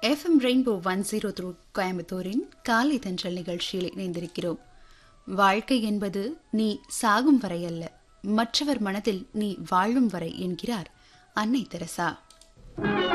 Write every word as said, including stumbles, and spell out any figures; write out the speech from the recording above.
FM rainbow one zero through கோயம்புத்தூரின் காலை தென்றல் நிகழ்ச்சியில் இணைந்திருக்கிறோம். வாழ்க்கை என்பது நீ சாகும் வரை அல்ல, மற்றவர் மனதில் நீ வாழும் வரை என்கிறார் அன்னை தெரசா.